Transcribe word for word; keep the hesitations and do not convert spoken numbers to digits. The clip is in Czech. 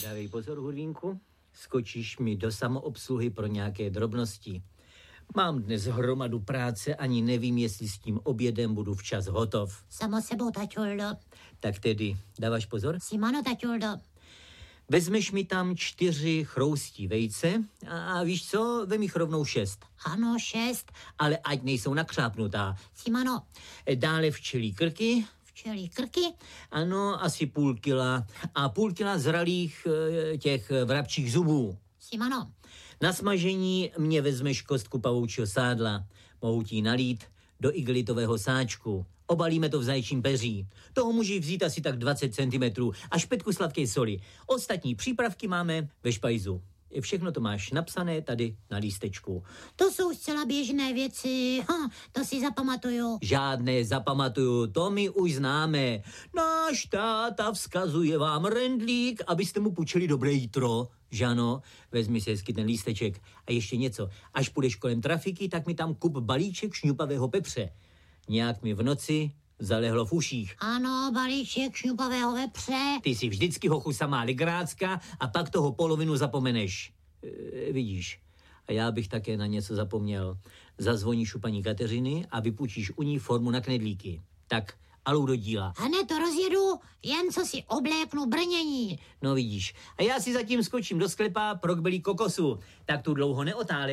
Dávej pozor, Hurvínku, skočíš mi do samoobsluhy pro nějaké drobnosti. Mám dnes hromadu práce, ani nevím, jestli s tím obědem budu včas hotov. Samo sebou, taťuldo. Tak tedy, dáváš pozor? Simano, taťuldo. Vezmeš mi tam čtyři chroustí vejce a, a víš co, vem jich rovnou šest. Ano, šest. Ale ať nejsou nakřápnutá. Simano. Dále včelí krky. Včelí krky? Ano, asi půl kila. A půl kila zralých e, těch vrabčích zubů. Simano. Na smažení mě vezmeš kostku pavoučího sádla. Mohu ti nalít do igelitového sáčku. Obalíme to v zajčím peří. Toho můžeš vzít asi tak dvacet centimetrů a špetku sladké soli. Ostatní přípravky máme ve špajzu. Všechno to máš napsané tady na lístečku. To jsou zcela běžné věci. Ha, to si zapamatuju. Žádné zapamatuju, to my už známe. Náš táta vzkazuje vám rendlík, abyste mu půjčili dobré jítro. Žano, vezmi si hezky ten lísteček. A ještě něco. Až půjdeš kolem trafiky, tak mi tam kup balíček šňupavého pepře. Nějak mi v noci zalehlo v uších. Ano, balíček šňupavého vepře. Ty jsi vždycky hochu samá ligrácka a pak toho polovinu zapomeneš. E, vidíš. A já bych také na něco zapomněl. Zazvoníš u paní Kateřiny a vypůjčíš u ní formu na knedlíky. Tak, alou do díla. Hned to rozjedu, jen co si obléknu brnění. No vidíš. A já si zatím skočím do sklepa pro kbelí kokosu. Tak tu dlouho neotálej.